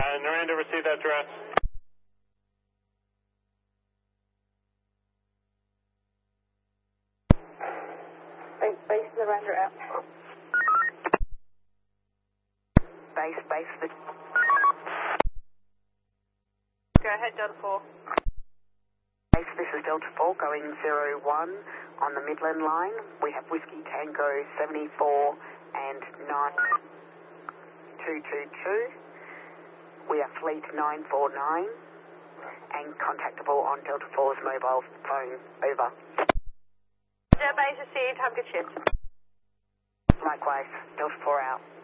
Noranda received that address. Base Noranda out. Base the... Go ahead, Delta 4. Base, this is Delta 4 going 01 on the Midland line. We have Whiskey Tango 74 and 9222. We are Fleet 949 and contactable on Delta 4's mobile phone. Over. Base received. Have a good shift. Likewise, Delta 4 out.